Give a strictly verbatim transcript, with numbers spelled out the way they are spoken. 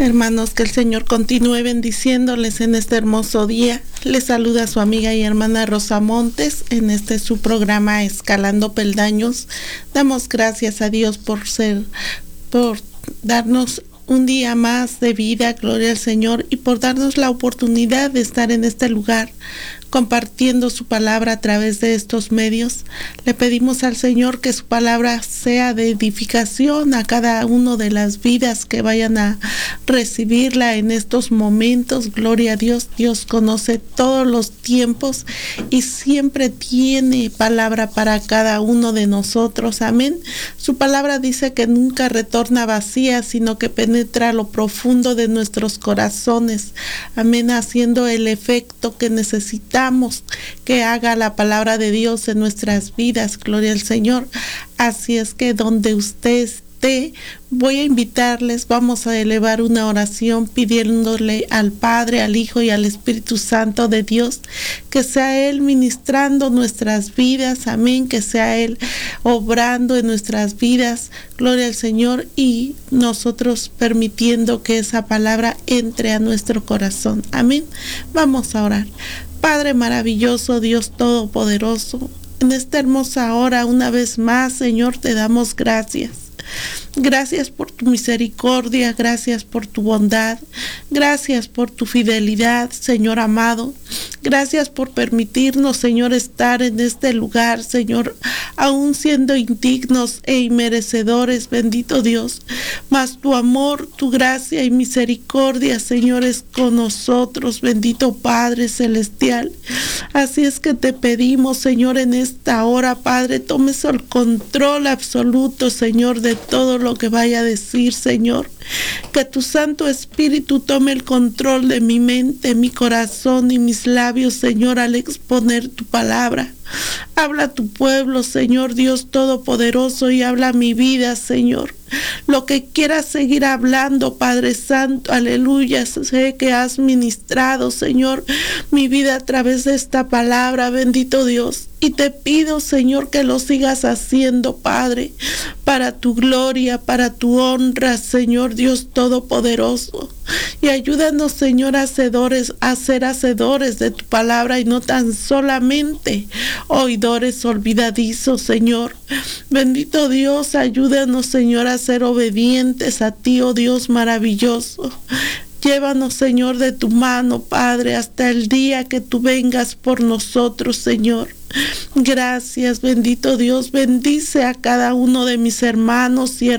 Hermanos, que el Señor continúe bendiciéndoles en este hermoso día. Les saluda su amiga y hermana Rosa Montes en este su programa Escalando Peldaños. Damos gracias a Dios por ser, por darnos un día más de vida, gloria al Señor, y por darnos la oportunidad de estar en este lugar compartiendo su palabra a través de estos medios. Le pedimos al Señor que su palabra sea de edificación a cada uno de las vidas que vayan a recibirla en estos momentos. Gloria a Dios. Dios conoce todos los tiempos y siempre tiene palabra para cada uno de nosotros. Amén. Su palabra dice que nunca retorna vacía, sino que penetra a lo profundo de nuestros corazones. Amén. Haciendo el efecto que necesitamos que haga la palabra de Dios en nuestras vidas, gloria al Señor. Así es que donde usted esté, voy a invitarles, vamos a elevar una oración pidiéndole al Padre, al Hijo y al Espíritu Santo de Dios, que sea Él ministrando nuestras vidas, amén, que sea Él obrando en nuestras vidas, gloria al Señor, y nosotros permitiendo que esa palabra entre a nuestro corazón, amén. Vamos a orar. Padre maravilloso, Dios todopoderoso, en esta hermosa hora, una vez más, Señor, te damos gracias. Gracias por tu misericordia, gracias por tu bondad, gracias por tu fidelidad, Señor amado. Gracias por permitirnos, Señor, estar en este lugar, Señor, aún siendo indignos e inmerecedores, bendito Dios. Mas tu amor, tu gracia y misericordia, Señor, es con nosotros, bendito Padre Celestial. Así es que te pedimos, Señor, en esta hora, Padre, tomes el control absoluto, Señor, de todo lo que vaya a decir, Señor. Que tu Santo Espíritu tome el control de mi mente, mi corazón y mis labios, Señor, al exponer tu palabra. Habla a tu pueblo, Señor Dios Todopoderoso, y habla mi vida, Señor. Lo que quieras seguir hablando, Padre Santo, aleluya. Sé que has ministrado, Señor, mi vida a través de esta palabra, bendito Dios. Y te pido, Señor, que lo sigas haciendo, Padre, para tu gloria, para tu honra, Señor Dios Todopoderoso. Y ayúdanos, Señor, hacedores, a ser hacedores de tu palabra y no tan solamente oidores olvidadizos, Señor. Bendito Dios, ayúdanos, Señor, a ser obedientes a ti, oh Dios maravilloso. Llévanos, Señor, de tu mano, Padre, hasta el día que tú vengas por nosotros, Señor. Gracias, bendito Dios. Bendice a cada uno de mis hermanos y hermanas.